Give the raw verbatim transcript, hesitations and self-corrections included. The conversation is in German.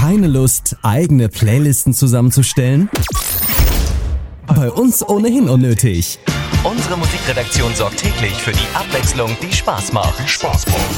Keine Lust, eigene Playlisten zusammenzustellen? Bei uns ohnehin unnötig. Unsere Musikredaktion sorgt täglich für die Abwechslung, die Spaß macht. Spaß macht.